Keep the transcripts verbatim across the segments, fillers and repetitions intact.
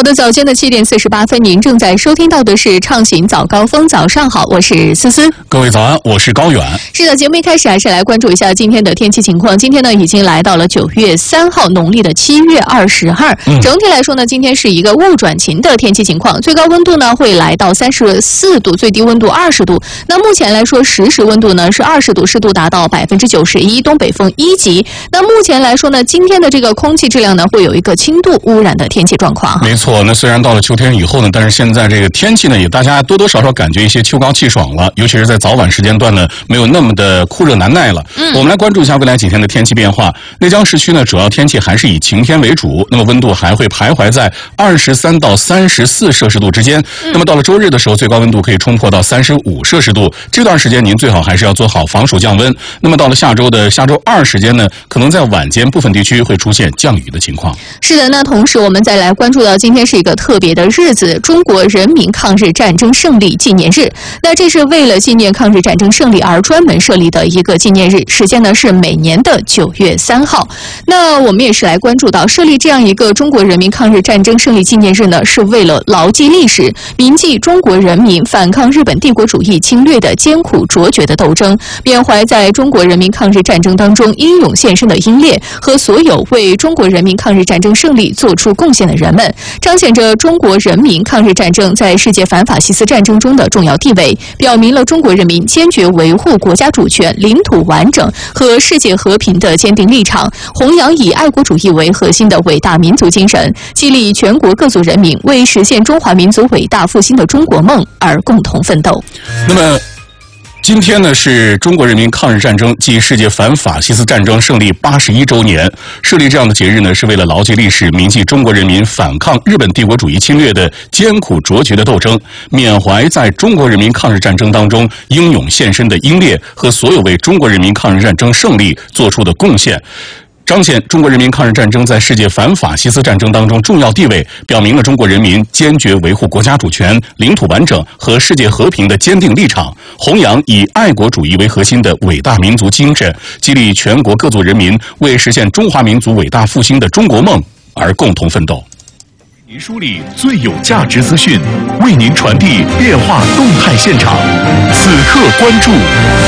好的，早间的七点四十八分，您正在收听到的是畅行早高峰。早上好，我是思思。 各位早安，我是高远。 是的，节目一开始还是来关注一下今天的天气情况。今天呢，已经来到了九月三号，农历的七月二十二。嗯、整体来说呢，今天是一个雾转晴的天气情况，最高温度呢会来到三十四度，最低温度二十度。那目前来说，实时温度呢是二十度，湿度达到百分之九十一，东北风一级。那目前来说呢，今天的这个空气质量呢会有一个轻度污染的天气状况。 没错，那虽然到了秋天以后呢，但是现在这个天气呢，也大家多多少少感觉一些秋高气爽了，尤其是在早晚时间段呢，没有那么的酷热难耐了。嗯，我们来关注一下未来几天的天气变化。内江市区呢，主要天气还是以晴天为主，那么温度还会徘徊在二十三到三十四摄氏度之间。嗯、那么到了周日的时候，最高温度可以冲破到三十五摄氏度。这段时间您最好还是要做好防暑降温。那么到了下周的下周二时间呢，可能在晚间部分地区会出现降雨的情况。 是的，那同时我们再来关注到今天是一个特别的日子，中国人民抗日战争胜利纪念日。那这是为了纪念抗日战争胜利而专门设立的一个纪念日，时间呢是每年的九月三号。那我们也是来关注到，设立这样一个中国人民抗日战争胜利纪念日呢，是为了牢记历史，铭记中国人民反抗日本帝国主义侵略的艰苦卓绝的斗争，缅怀在中国人民抗日战争当中英勇献身的英烈和所有为中国人民抗日战争胜利做出贡献的人们，彰显着中国人民抗日战争在世界反法西斯战争中的重要地位，表明了中国人民坚决维护国家主权、领土完整和世界和平的坚定立场，弘扬以爱国主义为核心的伟大民族精神，激励全国各族人民为实现中华民族伟大复兴的中国梦而共同奋斗。 那么今天呢是中国人民抗日战争暨世界反法西斯战争胜利八十一周年。设立这样的节日呢，是为了牢记历史，铭记中国人民反抗日本帝国主义侵略的艰苦卓绝的斗争，缅怀在中国人民抗日战争当中英勇献身的英烈和所有为中国人民抗日战争胜利做出的贡献，彰显中国人民抗日战争在世界反法西斯战争当中重要地位，表明了中国人民坚决维护国家主权、领土完整和世界和平的坚定立场，弘扬以爱国主义为核心的伟大民族精神，激励全国各族人民为实现中华民族伟大复兴的中国梦而共同奋斗。 您梳理最有价值资讯，为您传递变化动态现场，此刻关注。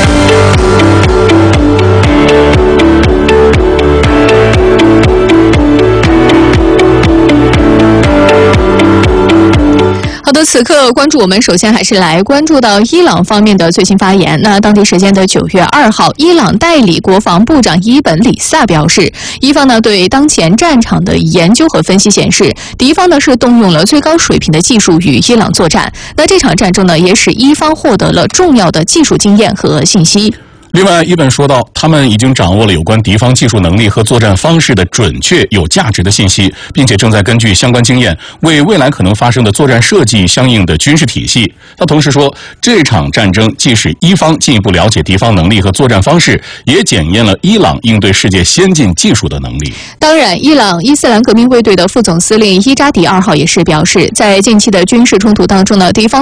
好的，此刻关注我们首先还是来关注到伊朗方面的最新发言。那当地时间的九月二号，伊朗代理国防部长伊本里萨表示，伊方呢对当前战场的研究和分析显示，敌方呢是动用了最高水平的技术与伊朗作战。那这场战争呢也使伊方获得了重要的技术经验和信息。 另外，伊本说到，他们已经掌握了有关敌方技术能力和作战方式的准确、有价值的信息，并且正在根据相关经验，为未来可能发生的作战设计相应的军事体系。他同时说，这场战争既使伊方进一步了解敌方能力和作战方式，也检验了伊朗应对世界先进技术的能力。 当然，伊朗伊斯兰革命卫队的副总司令伊扎迪二号也是表示，在近期的军事冲突当中呢，敌方